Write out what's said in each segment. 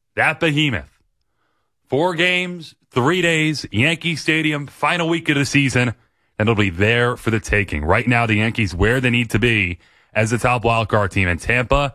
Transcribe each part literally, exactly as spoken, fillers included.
that behemoth. Four games, three days, Yankee Stadium, final week of the season, and it'll be there for the taking. Right now, the Yankees where they need to be as the top wildcard team, and Tampa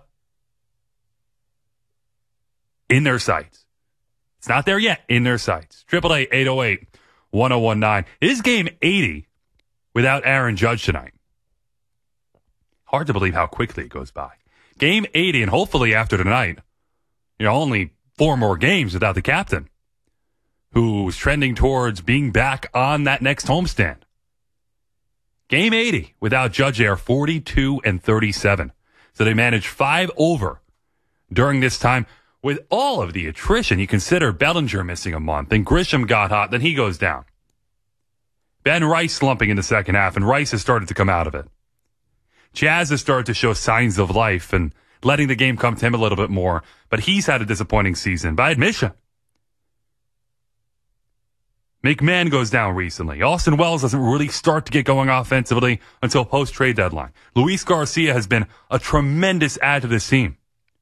in their sights. It's not there yet, in their sights. triple A eight oh eight, one oh one nine. It is game eighty without Aaron Judge tonight. Hard to believe how quickly it goes by. Game eighty, and hopefully after tonight, you know, only four more games without the captain, who's trending towards being back on that next homestand. Game eighty without Judge there, forty-two and thirty-seven. So they managed five over during this time. With all of the attrition, you consider Bellinger missing a month, and Grisham got hot, then he goes down. Ben Rice slumping in the second half, and Rice has started to come out of it. Jazz has started to show signs of life and letting the game come to him a little bit more, but he's had a disappointing season, by admission. McMahon goes down recently. Austin Wells doesn't really start to get going offensively until post-trade deadline. Luis Garcia has been a tremendous add to this team.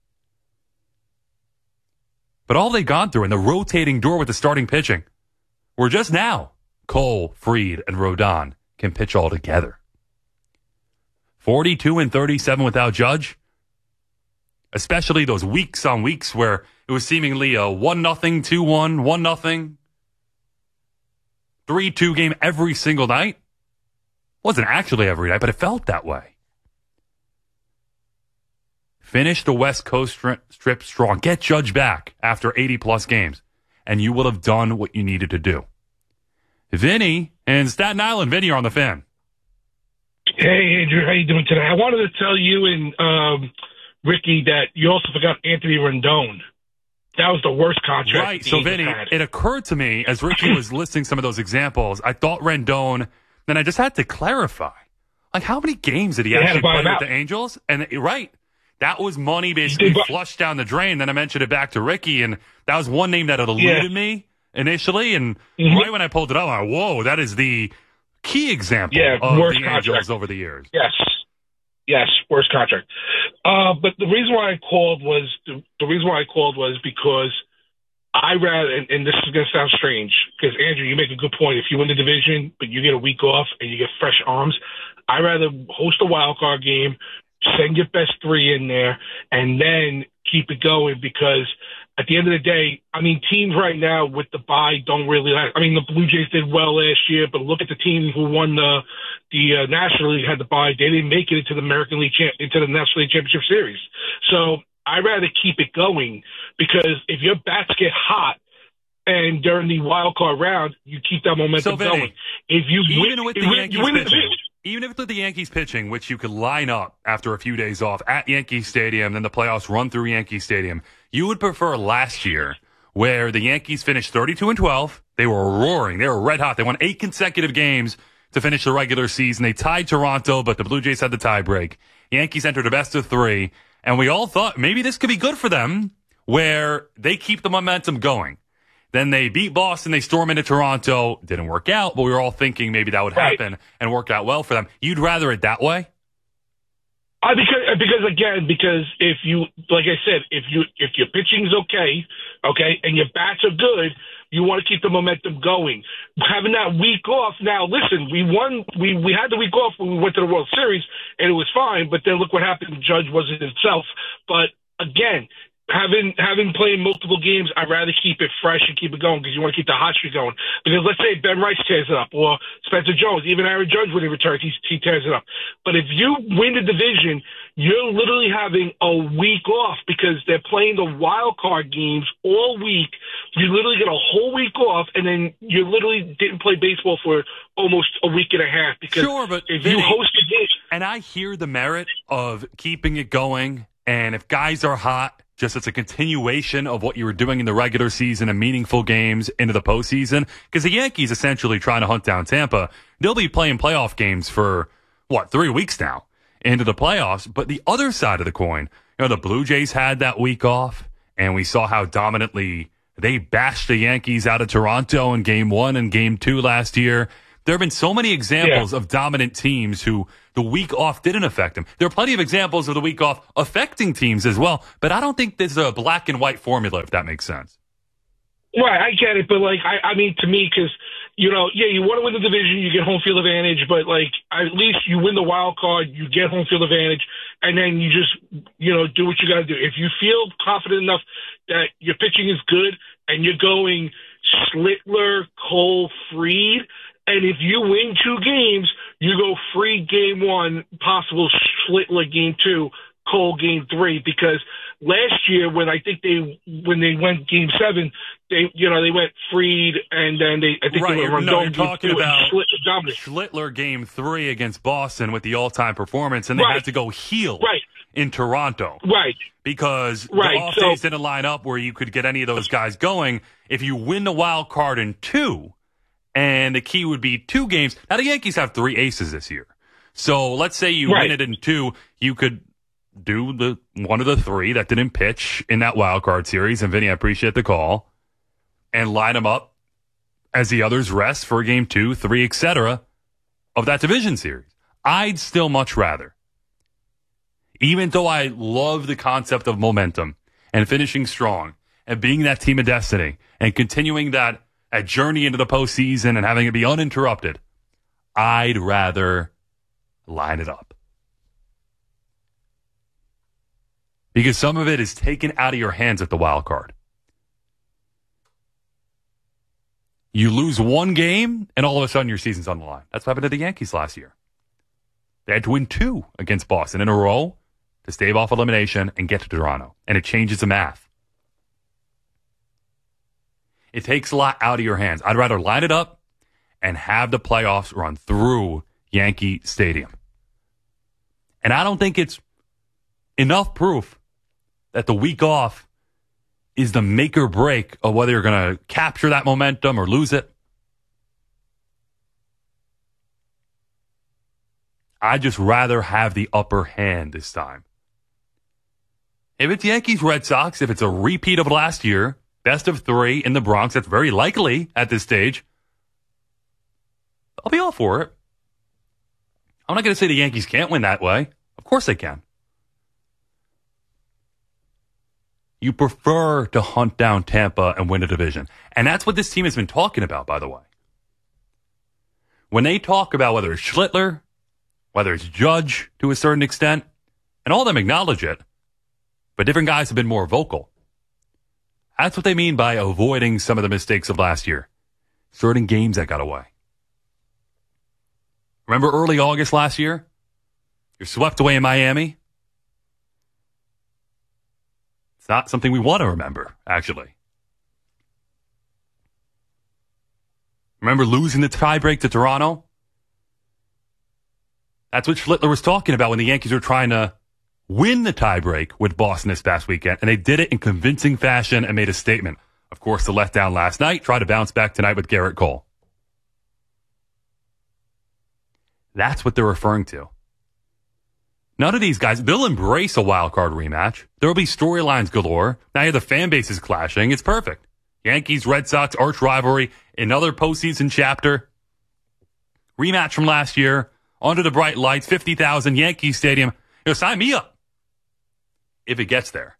But all they've gone through in the rotating door with the starting pitching, where just now Cole, Fried, and Rodon can pitch all together. forty-two and thirty-seven without Judge. Especially those weeks on weeks where it was seemingly a one nothing, two one, one nothing, three two game every single night. Wasn't actually every night, but it felt that way. Finish the West Coast strip strong. Get Judge back after eighty-plus games, and you will have done what you needed to do. Vinny and Staten Island. Vinny, you're on the Fan. Hey, Andrew. How you doing today? I wanted to tell you and um, Ricky that you also forgot Anthony Rendon. That was the worst contract. Right. So, Vinny, had. It occurred to me as Ricky was listing some of those examples, I thought Rendon, then I just had to clarify. Like, how many games did he they actually play with out. the Angels? And right. That was money basically flushed down the drain. Then I mentioned it back to Ricky, and that was one name that had eluded yeah. me initially. And mm-hmm. right when I pulled it up, I'm like, whoa, that is the key example yeah, of worst the contract. Angels over the years. Yes. Yes, worst contract. Uh, but the reason why I called was the, the reason why I called was because I rather, and, and this is going to sound strange, because Andrew, you make a good point. If you win the division, but you get a week off and you get fresh arms, I'd rather host a wild card game, send your best three in there, and then keep it going, because at the end of the day, I mean, teams right now with the bye don't really like, I mean, the Blue Jays did well last year, but look at the team who won the the uh, National League had the bye. They didn't make it into the American League, cha- into the National League Championship Series. So I'd rather keep it going, because if your bats get hot and during the wild card round, you keep that momentum so, Vinny, going. If you even win, with the if Yankees you win pitching, the even if with the Yankees pitching, which you could line up after a few days off at Yankee Stadium, then the playoffs run through Yankee Stadium, you would prefer last year, where the Yankees finished thirty-two and twelve. They were roaring. They were red hot. They won eight consecutive games to finish the regular season. They tied Toronto, but the Blue Jays had the tiebreak. Yankees entered a best of three, and we all thought maybe this could be good for them, where they keep the momentum going. Then they beat Boston. They storm into Toronto. Didn't work out, but we were all thinking maybe that would happen right. and work out well for them. You'd rather it that way? Uh, because, because again, because if you, like I said, if you, if your pitching's okay, okay, and your bats are good, you want to keep the momentum going. Having that week off, now listen, we won, we, we had the week off when we went to the World Series, and it was fine, but then look what happened. Judge wasn't himself. But again, Having having played multiple games, I'd rather keep it fresh and keep it going, because you want to keep the hot streak going. Because let's say Ben Rice tears it up, or Spencer Jones, even Aaron Judge when he returns, he, he tears it up. But if you win the division, you're literally having a week off, because they're playing the wild card games all week. You literally get a whole week off, and then you literally didn't play baseball for almost a week and a half. Because sure, but if Vinny, you host a game, and I hear the merit of keeping it going, and if guys are hot, just it's a continuation of what you were doing in the regular season and meaningful games into the postseason. Because the Yankees essentially trying to hunt down Tampa. They'll be playing playoff games for, what, three weeks now into the playoffs. But the other side of the coin, you know, the Blue Jays had that week off, and we saw how dominantly they bashed the Yankees out of Toronto in game one and game two last year. There have been so many examples yeah. of dominant teams who the week off didn't affect them. There are plenty of examples of the week off affecting teams as well, but I don't think there's a black and white formula, if that makes sense. Right, I get it, but like, I, I mean, to me, because, you know, yeah, you want to win the division, you get home field advantage, but like, at least you win the wild card, you get home field advantage, and then you just, you know, do what you got to do. If you feel confident enough that your pitching is good and you're going Schlittler, Cole, Fried, and if you win two games, you go Fried game one, possible Schlittler game two, Cole game three, because last year when I think they when they went game seven, they you know they went Fried and then they I think right. they were no, you're game talking two about Schlittler, Schlittler game three against Boston with the all-time performance, and they right. had to go heel right. in Toronto, right? Because right. the off so, days didn't line up where you could get any of those guys going. If you win the wild card in two, and the key would be two games. Now the Yankees have three aces this year, so let's say you right. win it in two, you could do the one of the three that didn't pitch in that wild card series. And Vinny, I appreciate the call, and line them up as the others rest for game two, three, et cetera of that division series. I'd still much rather, even though I love the concept of momentum and finishing strong and being that team of destiny and continuing that, that journey into the postseason and having it be uninterrupted, I'd rather line it up. Because some of it is taken out of your hands at the wild card. You lose one game, and all of a sudden your season's on the line. That's what happened to the Yankees last year. They had to win two against Boston in a row to stave off elimination and get to Toronto. And it changes the math. It takes a lot out of your hands. I'd rather line it up and have the playoffs run through Yankee Stadium. And I don't think it's enough proof that the week off is the make or break of whether you're going to capture that momentum or lose it. I'd just rather have the upper hand this time. If it's Yankees Red Sox, if it's a repeat of last year, best of three in the Bronx, that's very likely at this stage, I'll be all for it. I'm not going to say the Yankees can't win that way. Of course they can. You prefer to hunt down Tampa and win a division. And that's what this team has been talking about, by the way. When they talk about whether it's Schlittler, whether it's Judge to a certain extent, and all of them acknowledge it, but different guys have been more vocal. That's what they mean by avoiding some of the mistakes of last year. Certain games that got away. Remember early August last year? You're swept away in Miami. It's not something we want to remember, actually. Remember losing the tiebreak to Toronto? That's what Schlittler was talking about when the Yankees were trying to win the tiebreak with Boston this past weekend, and they did it in convincing fashion and made a statement. Of course, the letdown last night, try to bounce back tonight with Garrett Cole. That's what they're referring to. None of these guys, they'll embrace a wild card rematch. There will be storylines galore. Now you have the fan bases clashing. It's perfect. Yankees, Red Sox, arch rivalry, another postseason chapter. Rematch from last year, under the bright lights, fifty thousand, Yankee Stadium. You know, sign me up if it gets there.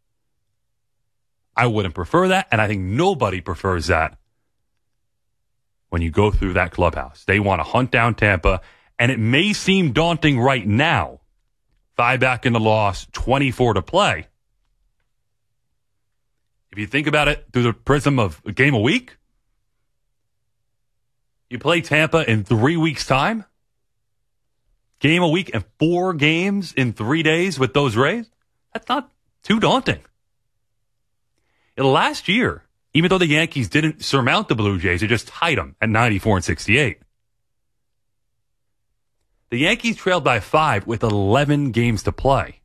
I wouldn't prefer that, and I think nobody prefers that when you go through that clubhouse. They want to hunt down Tampa, and it may seem daunting right now. Five back in the loss, twenty-four to play. If you think about it through the prism of a game a week, you play Tampa in three weeks' time, game a week and four games in three days with those Rays, that's not too daunting. And last year, even though the Yankees didn't surmount the Blue Jays, they just tied them at ninety-four and sixty-eight. The Yankees trailed by five with eleven games to play.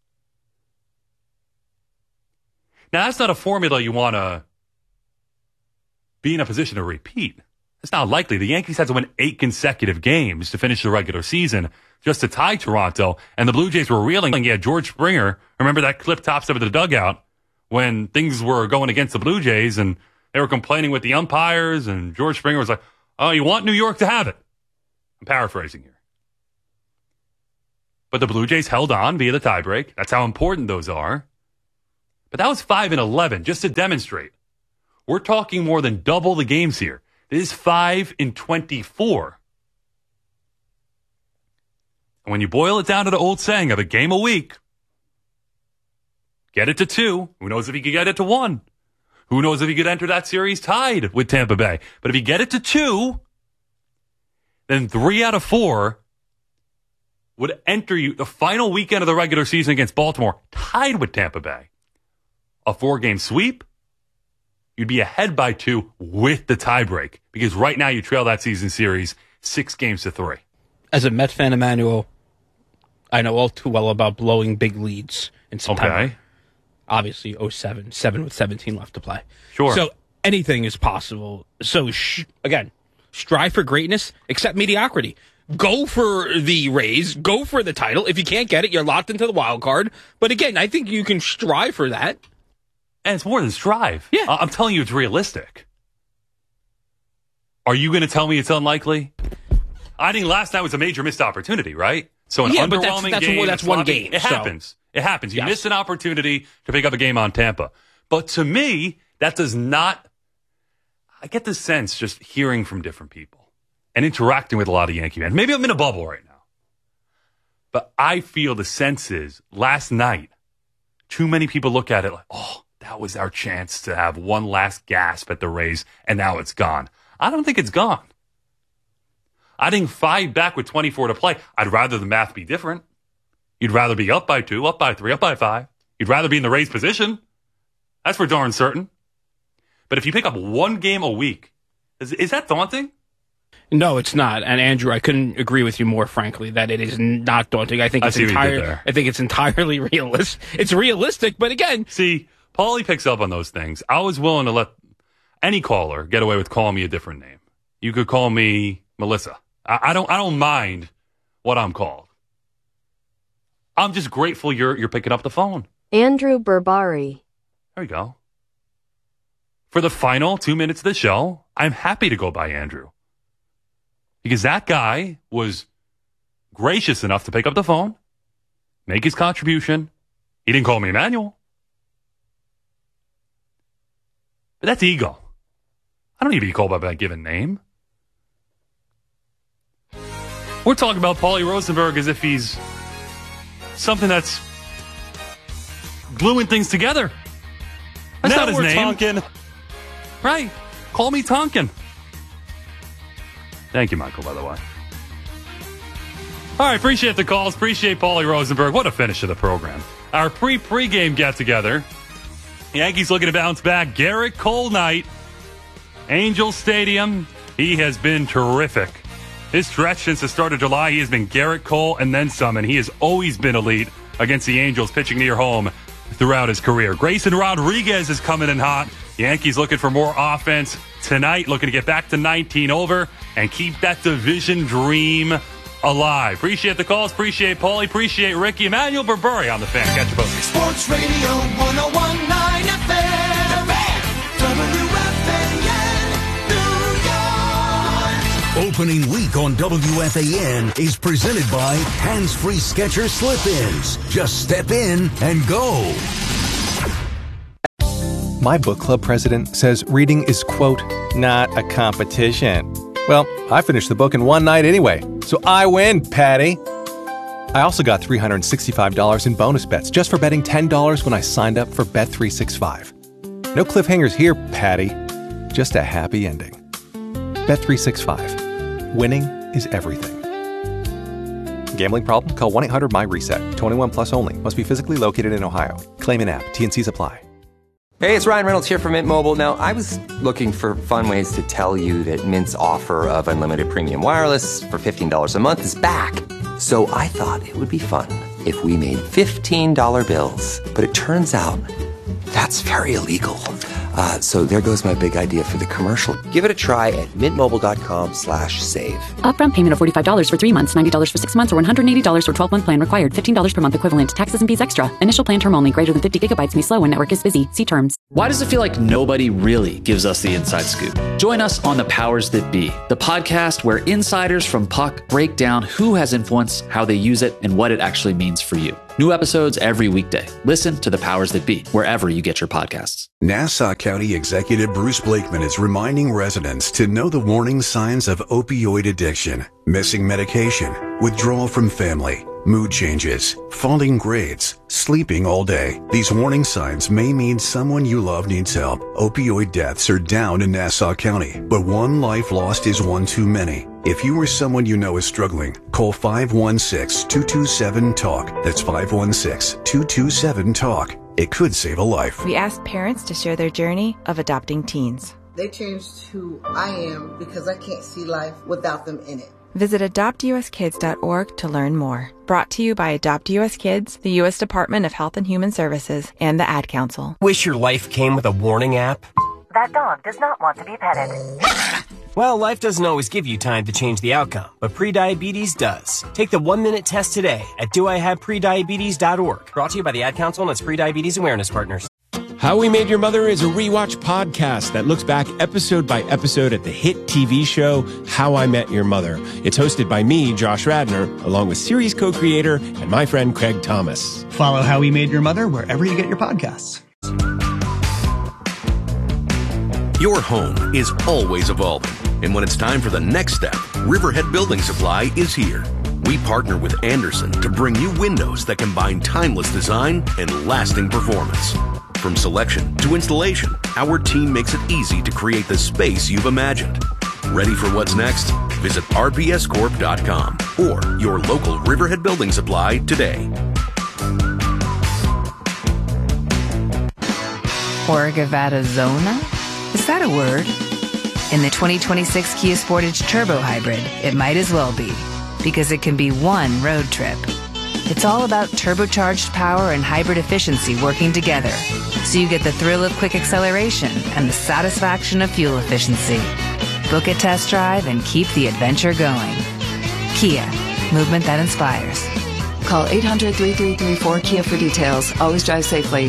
Now, that's not a formula you want to be in a position to repeat. It's not likely. The Yankees had to win eight consecutive games to finish the regular season just to tie Toronto, and the Blue Jays were reeling. Yeah, George Springer, remember that clip tops over the dugout when things were going against the Blue Jays, and they were complaining with the umpires, and George Springer was like, Oh, you want New York to have it. I'm paraphrasing here. But the Blue Jays held on via the tiebreak. That's how important those are. But that was five and eleven, just to demonstrate. We're talking more than double the games here. This is five and twenty-four. And when you boil it down to the old saying of a game a week, get it to two. Who knows if he could get it to one? Who knows if he could enter that series tied with Tampa Bay? But if you get it to two, then three out of four would enter you the final weekend of the regular season against Baltimore tied with Tampa Bay. A four-game sweep, you'd be ahead by two with the tiebreak because right now you trail that season series six games to three. As a Met fan, Emmanuel, I know all too well about blowing big leads in September. Okay. Obviously, oh seven, seven with seventeen left to play. Sure. So anything is possible. So, sh- again, strive for greatness, accept mediocrity. Go for the Rays. Go for the title. If you can't get it, you're locked into the wild card. But again, I think you can strive for that. And it's more than strive. Yeah. I'm telling you it's realistic. Are you going to tell me it's unlikely? I think last night was a major missed opportunity, right? So an yeah, underwhelming but that's, that's, game. That's one game. It so. happens. It happens. You Yes. missed an opportunity to pick up a game on Tampa. But to me, that does not... I get the sense just hearing from different people and interacting with a lot of Yankee fans. Maybe I'm in a bubble right now. But I feel the sense is, last night, too many people look at it like, oh, that was our chance to have one last gasp at the Rays, and now it's gone. I don't think it's gone. I think five back with twenty-four to play. I'd rather the math be different. You'd rather be up by two, up by three, up by five. You'd rather be in the Rays position. That's for darn certain. But if you pick up one game a week, is, is that daunting? No, it's not. And Andrew, I couldn't agree with you more, frankly, that it is not daunting. I think I it's see what you did entire, there. I think it's entirely realistic. It's realistic, but again, See, Paulie picks up on those things. I was willing to let any caller get away with calling me a different name. You could call me Melissa. I, I don't I don't mind what I'm called. I'm just grateful you're you're picking up the phone. Andrew Berbari. There you go. For the final two minutes of the show, I'm happy to go by Andrew. Because that guy was gracious enough to pick up the phone, make his contribution. He didn't call me Emmanuel. But that's ego. I don't need to be called by my given name. We're talking about Paulie Rosenberg as if he's something that's gluing things together. That's now not his we're name. Tonkin. Right. Call me Tonkin. Thank you, Michael, by the way. All right, appreciate the calls. Appreciate Paulie Rosenberg. What a finish of the program. Our pre-pregame get-together. Yankees looking to bounce back. Garrett Cole night. Angel Stadium. He has been terrific. His stretch since the start of July, he has been Garrett Cole and then some, and he has always been elite against the Angels, pitching near home throughout his career. Grayson Rodriguez is coming in hot. Yankees looking for more offense tonight, looking to get back to nineteen over and keep that division dream alive. Appreciate the calls. Appreciate Paulie. Appreciate Ricky. Emmanuel Berberi on the Fan. Catch you both. Sports Radio one oh one point nine F M. The Fan. W F A N, New York. Opening week on W F A N is presented by Hands Free Skechers Slip-Ins. Just step in and go. My book club president says reading is, quote, not a competition. Well, I finished the book in one night anyway, so I win, Patty. I also got three hundred sixty-five dollars in bonus bets just for betting ten dollars when I signed up for Bet three sixty-five. No cliffhangers here, Patty. Just a happy ending. Bet three sixty-five. Winning is everything. Gambling problem? Call one eight hundred M Y RESET. twenty-one plus only. Must be physically located in Ohio. Claim in app. T and C's apply. Hey, it's Ryan Reynolds here from Mint Mobile. Now, I was looking for fun ways to tell you that Mint's offer of unlimited premium wireless for fifteen dollars a month is back. So I thought it would be fun if we made fifteen dollar bills. But it turns out That's very illegal. Uh, so there goes my big idea for the commercial. Give it a try at mintmobile.com slash save. Upfront payment of forty-five dollars for three months, ninety dollars for six months, or one hundred eighty dollars for twelve-month plan required. fifteen dollars per month equivalent. Taxes and fees extra. Initial plan term only. Greater than fifty gigabytes may slow when network is busy. See terms. Why does it feel like nobody really gives us the inside scoop? Join us on The Powers That Be, the podcast where insiders from Puck break down who has influence, how they use it, and what it actually means for you. New episodes every weekday. Listen to The Powers That Be, wherever you get your podcasts. Nassau County Executive Bruce Blakeman is reminding residents to know the warning signs of opioid addiction, missing medication, withdrawal from family, mood changes, falling grades, sleeping all day. These warning signs may mean someone you love needs help. Opioid deaths are down in Nassau County, but one life lost is one too many. If you or someone you know is struggling, call five one six, two two seven, TALK. That's five one six, two two seven, TALK. It could save a life. We asked parents to share their journey of adopting teens. They changed who I am because I can't see life without them in it. Visit adopt u s kids dot org to learn more. Brought to you by Adopt U S Kids, the U S Department of Health and Human Services, and the Ad Council. Wish your life came with a warning app? That dog does not want to be petted. Well, life doesn't always give you time to change the outcome, but prediabetes does. Take the one-minute test today at do I have prediabetes dot org. Brought to you by the Ad Council and its Prediabetes Awareness Partners. How We Made Your Mother is a rewatch podcast that looks back episode by episode at the hit T V show How I Met Your Mother. It's hosted by me, Josh Radnor, along with series co-creator and my friend Craig Thomas. Follow How We Made Your Mother wherever you get your podcasts. Your home is always evolving, and when it's time for the next step, Riverhead Building Supply is here. We partner with Anderson to bring you windows that combine timeless design and lasting performance. From selection to installation, our team makes it easy to create the space you've imagined. Ready for what's next? Visit r b s corp dot com or your local Riverhead Building Supply today. Orgavattazona? Is that a word? In the twenty twenty-six Kia Sportage Turbo Hybrid, it might as well be, because it can be one road trip. It's all about turbocharged power and hybrid efficiency working together, so you get the thrill of quick acceleration and the satisfaction of fuel efficiency. Book a test drive and keep the adventure going. Kia, movement that inspires. Call eight hundred, three three three, four, K I A for details. Always drive safely.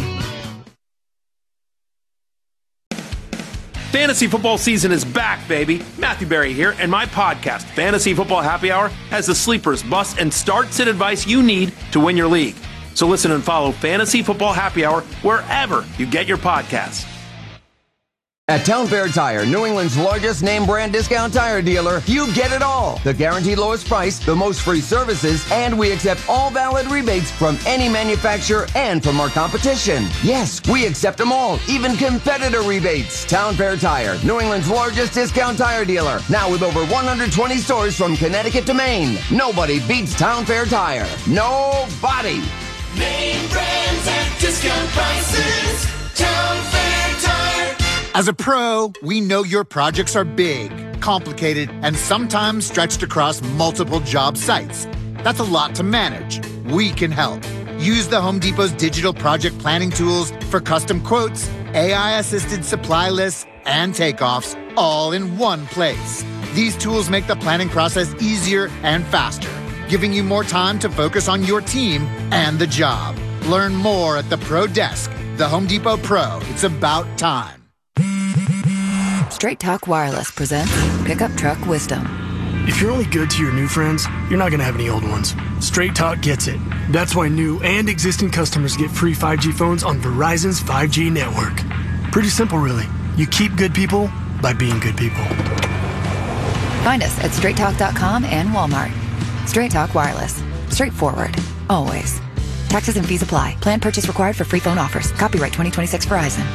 Fantasy football season is back, baby. Matthew Berry here, and my podcast, Fantasy Football Happy Hour, has the sleepers, busts, and starts and advice you need to win your league. So listen and follow Fantasy Football Happy Hour wherever you get your podcasts. At Town Fair Tire, New England's largest name brand discount tire dealer, you get it all. The guaranteed lowest price, the most free services, and we accept all valid rebates from any manufacturer and from our competition. Yes, we accept them all, even competitor rebates. Town Fair Tire, New England's largest discount tire dealer, now with over one hundred twenty stores from Connecticut to Maine. Nobody beats Town Fair Tire. Nobody. Name brands at discount prices. Town Fair Tire. As a pro, we know your projects are big, complicated, and sometimes stretched across multiple job sites. That's a lot to manage. We can help. Use the Home Depot's digital project planning tools for custom quotes, A I-assisted supply lists, and takeoffs, all in one place. These tools make the planning process easier and faster, giving you more time to focus on your team and the job. Learn more at the Pro Desk. The Home Depot Pro. It's about time. Straight Talk Wireless presents Pickup Truck Wisdom. If you're only good to your new friends, you're not going to have any old ones. Straight Talk gets it. That's why new and existing customers get free five G phones on Verizon's five G network. Pretty simple, really. You keep good people by being good people. Find us at straight talk dot com and Walmart. Straight Talk Wireless. Straightforward. Always. Taxes and fees apply. Plan purchase required for free phone offers. Copyright twenty twenty-six Verizon.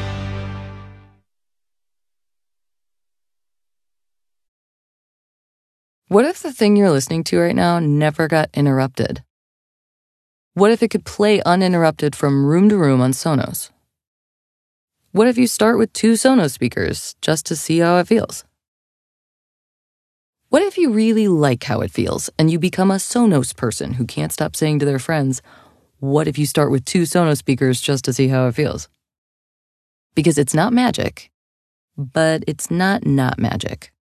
What if the thing you're listening to right now never got interrupted? What if it could play uninterrupted from room to room on Sonos? What if you start with two Sonos speakers just to see how it feels? What if you really like how it feels and you become a Sonos person who can't stop saying to their friends, what if you start with two Sonos speakers just to see how it feels? Because it's not magic, but it's not not magic.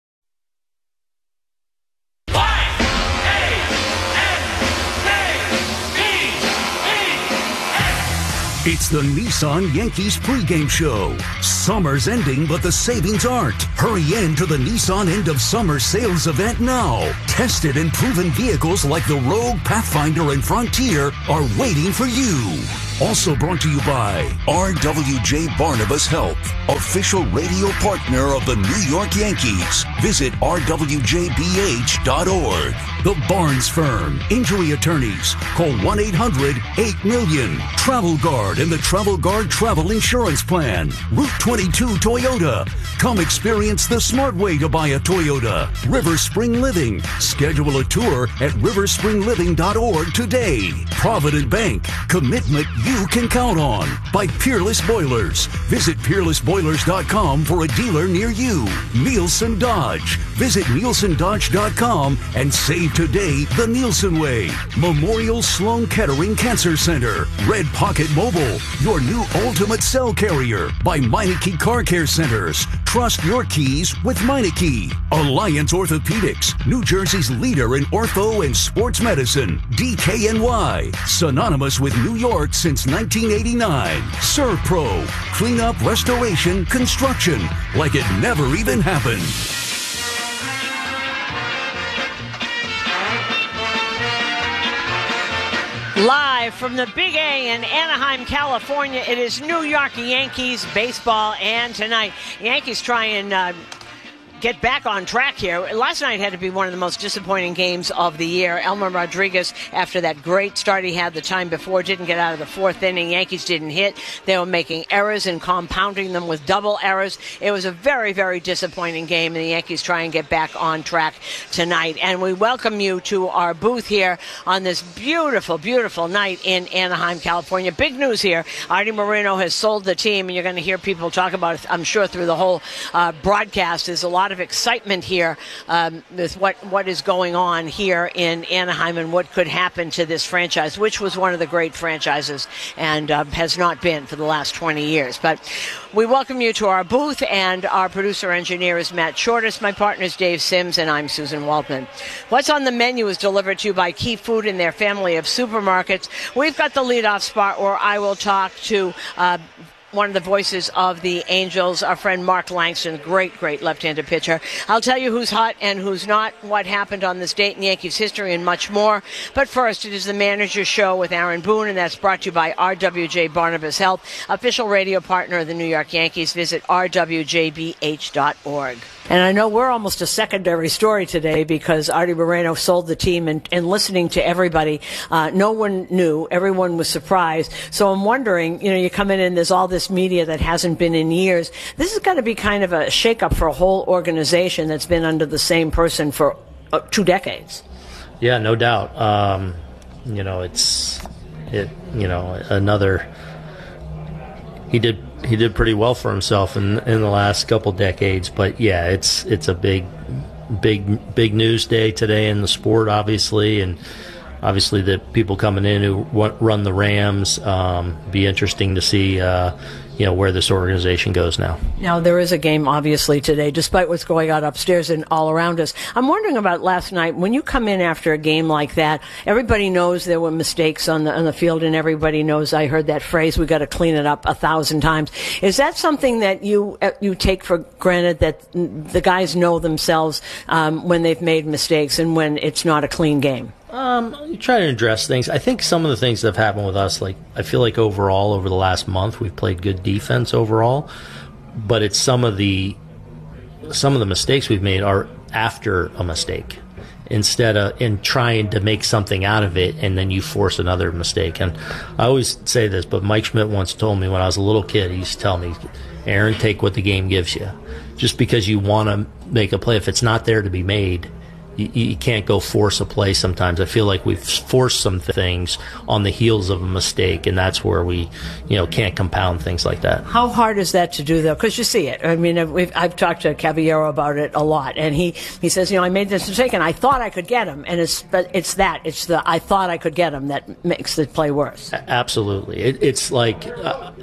It's the Nissan Yankees pregame show. Summer's ending, but the savings aren't. Hurry in to the Nissan end of summer sales event now. Tested and proven vehicles like the Rogue, Pathfinder, and Frontier are waiting for you. Also brought to you by R W J Barnabas Health, official radio partner of the New York Yankees. Visit R W J B H dot org. The Barnes Firm, injury attorneys. Call one eight hundred eight million. Travel Guard and the Travel Guard Travel Insurance Plan. Route twenty-two Toyota. Come experience the smart way to buy a Toyota. River Spring Living. Schedule a tour at river spring living dot org today. Provident Bank. Commitment you can count on. By Peerless Boilers. Visit peerless boilers dot com for a dealer near you. Nielsen Dodge. Visit nielsen dodge dot com and save today the Nielsen way. Memorial Sloan Kettering Cancer Center. Red Pocket Mobile. Your new ultimate cell carrier. By Meineke Car Care Centers. Trust your keys with Meineke. Alliance Orthopedics. New Jersey's leader in ortho and sports medicine. D K N Y. Synonymous with New York since nineteen eighty-nine. ServPro. Cleanup, restoration, construction. Like it never even happened. Live from the Big A in Anaheim, California, it is New York Yankees baseball, and tonight, Yankees try and uh, get back on track here. Last night had to be one of the most disappointing games of the year. Elmer Rodriguez, after that great start he had the time before, didn't get out of the fourth inning. Yankees didn't hit. They were making errors and compounding them with double errors. It was a very, very disappointing game, and the Yankees try and get back on track tonight. And we welcome you to our booth here on this beautiful, beautiful night in Anaheim, California. Big news here. Artie Moreno has sold the team, and you're going to hear people talk about it, I'm sure, through the whole uh, broadcast. There's a lot of excitement here um, with what, what is going on here in Anaheim and what could happen to this franchise, which was one of the great franchises and uh, has not been for the last twenty years. But we welcome you to our booth, and our producer engineer is Matt Shortis. My partner is Dave Sims, and I'm Susan Waldman. What's on the menu is delivered to you by Key Food and their family of supermarkets. We've got the leadoff spot where I will talk to uh, one of the voices of the Angels, our friend Mark Langston, great, great left-handed pitcher. I'll tell you who's hot and who's not, what happened on this date in Yankees history, and much more. But first, it is the Manager Show with Aaron Boone, and that's brought to you by R W J Barnabas Health, official radio partner of the New York Yankees. Visit R W J B H dot org. And I know we're almost a secondary story today because Artie Moreno sold the team, and, and listening to everybody, uh, no one knew. Everyone was surprised. So I'm wondering, you know, you come in and there's all this media that hasn't been in years. This has got to be kind of a shakeup for a whole organization that's been under the same person for uh, two decades. Yeah, no doubt. Um, you know, it's, it, you know, another, he did He did pretty well for himself in in the last couple decades, but yeah, it's it's a big, big, big news day today in the sport, obviously, and obviously the people coming in who want, run the Rams. Um, be interesting to see, uh, you know, where this organization goes now. Now, there is a game, obviously, today, despite what's going on upstairs and all around us. I'm wondering about last night. When you come in after a game like that, everybody knows there were mistakes on the on the field, and everybody knows, I heard that phrase, we got to clean it up a thousand times. Is that something that you uh, you take for granted, that the guys know themselves um, when they've made mistakes and when it's not a clean game? Um, you try to address things. I think some of the things that have happened with us, like I feel like overall over the last month we've played good defense overall, but it's some of the some of the mistakes we've made are after a mistake, instead of in trying to make something out of it, and then you force another mistake. And I always say this, but Mike Schmidt once told me when I was a little kid, he used to tell me, Aaron, take what the game gives you. Just because you want to make a play, if it's not there to be made, You, you can't go force a play sometimes. I feel like we've forced some things on the heels of a mistake, and that's where we, you know, can't compound things like that. How hard is that to do, though? Because you see it. I mean, we've, I've talked to Caballero about it a lot, and he, he says, you know, I made this mistake, and I thought I could get him, and it's but it's that. It's the I thought I could get him that makes the play worse. Absolutely. It, it's like uh,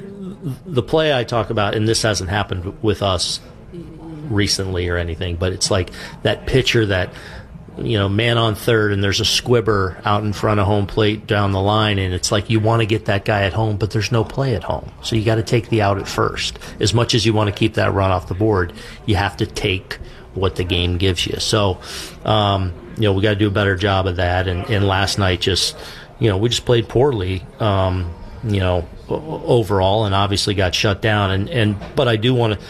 the play I talk about, and this hasn't happened with us recently or anything, but it's like that pitcher that, you know, man on third and there's a squibber out in front of home plate down the line, and it's like you want to get that guy at home, but there's no play at home. So you got to take the out at first. As much as you want to keep that run off the board, you have to take what the game gives you. So, um, you know, we got to do a better job of that. And, and last night just, you know, we just played poorly, um, you know, overall, and obviously got shut down. And, and but I do want to